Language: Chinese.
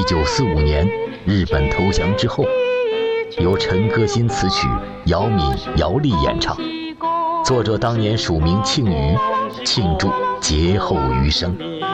1945年日本投降之后，由陈歌辛词曲，姚敏、姚丽演唱。作者当年署名庆余，庆祝劫后余生。